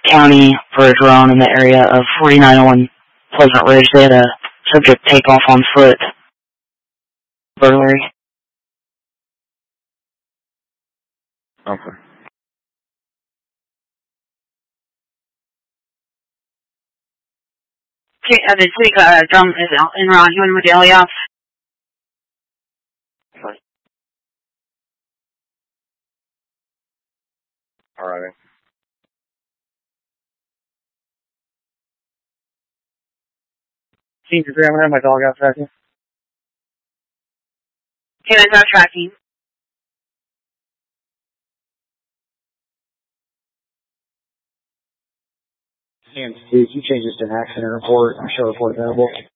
county for a drone in the area of 4901 Pleasant Ridge. They had a subject take off on foot. Burglary. Okay. Okay, the city drum is in Ron. You want to move the alley off? All right. Team 3, I'm going to have my dog out tracking. Okay, that's our tracking. And Steve, you change this to an accident report. I'm sure report available.